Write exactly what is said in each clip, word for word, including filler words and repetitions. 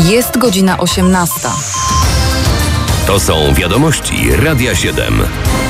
Jest godzina osiemnasta. To są wiadomości Radia siedem.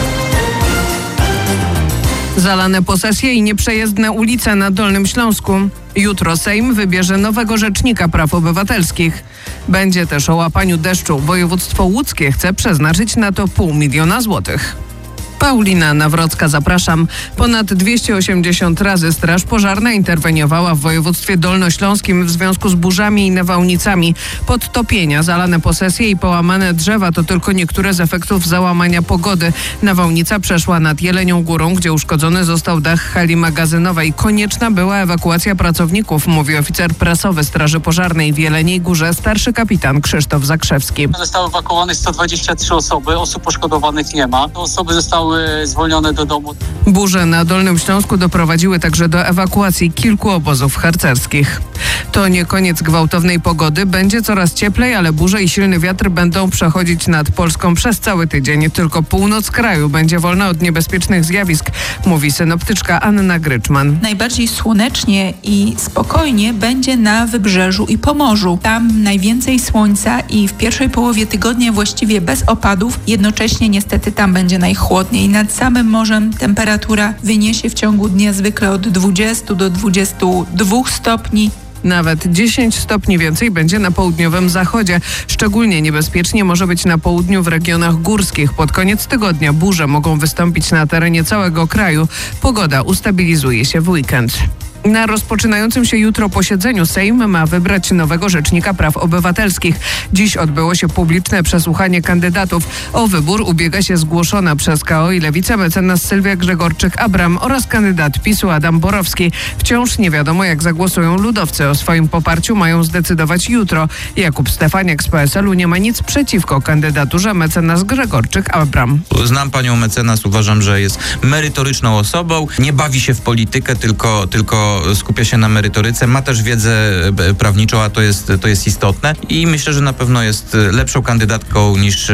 Zalane posesje i nieprzejezdne ulice na Dolnym Śląsku. Jutro Sejm wybierze nowego rzecznika praw obywatelskich. Będzie też o łapaniu deszczu. Województwo łódzkie chce przeznaczyć na to pół miliona złotych. Paulina Nawrocka, zapraszam. Ponad dwieście osiemdziesiąt razy Straż Pożarna interweniowała w województwie dolnośląskim w związku z burzami i nawałnicami. Podtopienia, zalane posesje i połamane drzewa to tylko niektóre z efektów załamania pogody. Nawałnica przeszła nad Jelenią Górą, gdzie uszkodzony został dach hali magazynowej. Konieczna była ewakuacja pracowników, mówi oficer prasowy Straży Pożarnej w Jeleniej Górze, starszy kapitan Krzysztof Zakrzewski. Zostały ewakuowane sto dwadzieścia trzy osoby, osób poszkodowanych nie ma. Osoby zostały zwolnione do domu. Burze na Dolnym Śląsku doprowadziły także do ewakuacji kilku obozów harcerskich. To nie koniec gwałtownej pogody. Będzie coraz cieplej, ale burze i silny wiatr będą przechodzić nad Polską przez cały tydzień. Tylko północ kraju będzie wolna od niebezpiecznych zjawisk, mówi synoptyczka Anna Gryczman. Najbardziej słonecznie i spokojnie będzie na Wybrzeżu i Pomorzu. Tam najwięcej słońca i w pierwszej połowie tygodnia właściwie bez opadów. Jednocześnie niestety tam będzie najchłodniej. Nad samym morzem temperatura wyniesie w ciągu dnia zwykle od dwudziestu do dwudziestu dwóch stopni. Nawet dziesięć stopni więcej będzie na południowym zachodzie. Szczególnie niebezpiecznie może być na południu w regionach górskich. Pod koniec tygodnia burze mogą wystąpić na terenie całego kraju. Pogoda ustabilizuje się w weekend. Na rozpoczynającym się jutro posiedzeniu Sejm ma wybrać nowego rzecznika praw obywatelskich. Dziś odbyło się publiczne przesłuchanie kandydatów. O wybór ubiega się zgłoszona przez K O i Lewica mecenas Sylwia Grzegorczyk-Abram oraz kandydat PiSu Adam Borowski. Wciąż nie wiadomo, jak zagłosują ludowcy. O swoim poparciu mają zdecydować jutro. Jakub Stefaniak z P S L u nie ma nic przeciwko kandydaturze mecenas Grzegorczyk-Abram. Znam panią mecenas, uważam, że jest merytoryczną osobą. Nie bawi się w politykę, tylko, tylko skupia się na merytoryce, ma też wiedzę prawniczą, a to jest, to jest istotne i myślę, że na pewno jest lepszą kandydatką niż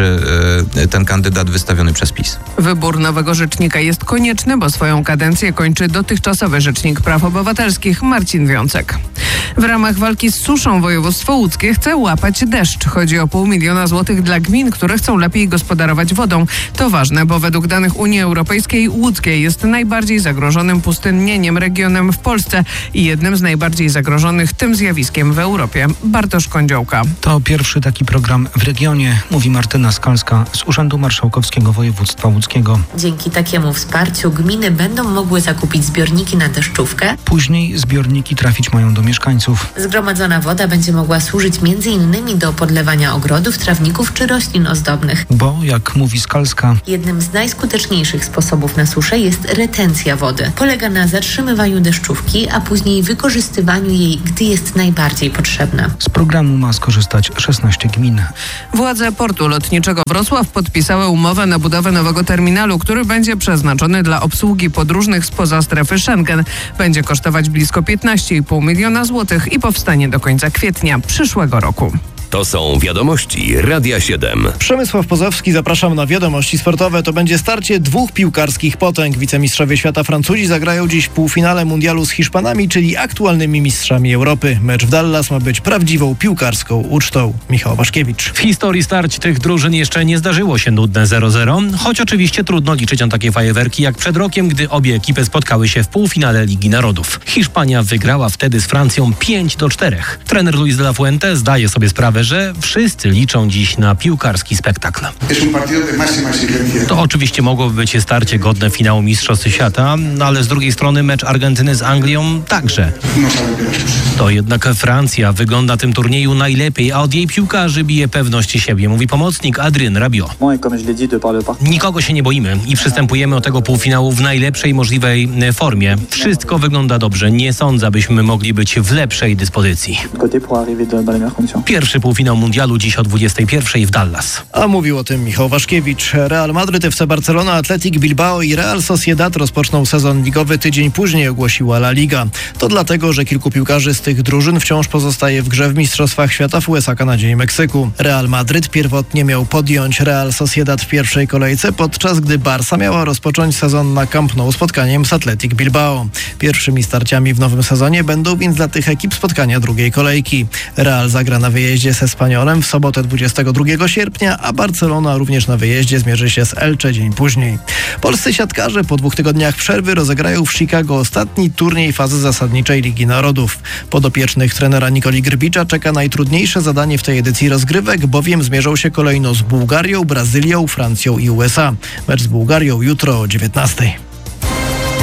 ten kandydat wystawiony przez PiS. Wybór nowego rzecznika jest konieczny, bo swoją kadencję kończy dotychczasowy rzecznik praw obywatelskich Marcin Wiącek. W ramach walki z suszą województwo łódzkie chce łapać deszcz. Chodzi o pół miliona złotych dla gmin, które chcą lepiej gospodarować wodą. To ważne, bo według danych Unii Europejskiej łódzkie jest najbardziej zagrożonym pustynnieniem regionem w Polsce i jednym z najbardziej zagrożonych tym zjawiskiem w Europie. Bartosz Kądziołka. To pierwszy taki program w regionie, mówi Martyna Skalska z Urzędu Marszałkowskiego Województwa Łódzkiego. Dzięki takiemu wsparciu gminy będą mogły zakupić zbiorniki na deszczówkę. Później zbiorniki trafić mają do mieszkańców. Zgromadzona woda będzie mogła służyć między innymi do podlewania ogrodów, trawników czy roślin ozdobnych. Bo, jak mówi Skalska, jednym z najskuteczniejszych sposobów na suszę jest retencja wody. Polega na zatrzymywaniu deszczówki, a później wykorzystywaniu jej, gdy jest najbardziej potrzebna. Z programu ma skorzystać szesnaście gmin. Władze portu lotniczego Wrocław podpisały umowę na budowę nowego terminalu, który będzie przeznaczony dla obsługi podróżnych spoza strefy Schengen. Będzie kosztować blisko piętnaście i pół miliona złotych i powstanie do końca kwietnia przyszłego roku. To są wiadomości Radia siedem. Przemysław Pozowski, zapraszam na wiadomości sportowe. To będzie starcie dwóch piłkarskich potęg. Wicemistrzowie świata Francuzi zagrają dziś w półfinale mundialu z Hiszpanami, czyli aktualnymi mistrzami Europy. Mecz w Dallas ma być prawdziwą piłkarską ucztą. Michał Waszkiewicz. W historii starć tych drużyn jeszcze nie zdarzyło się nudne zero zero, choć oczywiście trudno liczyć na takie fajerwerki jak przed rokiem, gdy obie ekipy spotkały się w półfinale Ligi Narodów. Hiszpania wygrała wtedy z Francją pięć do czterech. Trener Luis de la Fuente zdaje sobie sprawę, że wszyscy liczą dziś na piłkarski spektakl. To oczywiście mogłoby być starcie godne finału Mistrzostw Świata, ale z drugiej strony mecz Argentyny z Anglią także. To jednak Francja wygląda na tym turnieju najlepiej, a od jej piłkarzy bije pewność siebie, mówi pomocnik Adrien Rabiot. Nikogo się nie boimy i przystępujemy do tego półfinału w najlepszej możliwej formie. Wszystko wygląda dobrze. Nie sądzę, byśmy mogli być w lepszej dyspozycji. Pierwszy półfinał mundialu dziś o dwudziestej pierwszej w Dallas. A mówił o tym Michał Waszkiewicz. Real Madryt, F C Barcelona, Athletic Bilbao i Real Sociedad rozpoczną sezon ligowy tydzień później, ogłosiła La Liga. To dlatego, że kilku piłkarzy z tych drużyn wciąż pozostaje w grze w Mistrzostwach Świata w U S A, Kanadzie i Meksyku. Real Madryt pierwotnie miał podjąć Real Sociedad w pierwszej kolejce, podczas gdy Barca miała rozpocząć sezon na Camp Nou spotkaniem z Athletic Bilbao. Pierwszymi starciami w nowym sezonie będą więc dla tych ekip spotkania drugiej kolejki. Real zagra na wyjeździe z Espanyolem w sobotę dwudziestego drugiego sierpnia, a Barcelona również na wyjeździe zmierzy się z Elche dzień później. Polscy siatkarze po dwóch tygodniach przerwy rozegrają w Chicago ostatni turniej fazy zasadniczej Ligi Narodów. Podopiecznych trenera Nikoli Grbicza czeka najtrudniejsze zadanie w tej edycji rozgrywek, bowiem zmierzą się kolejno z Bułgarią, Brazylią, Francją i U S A. Mecz z Bułgarią jutro o dziewiętnastej.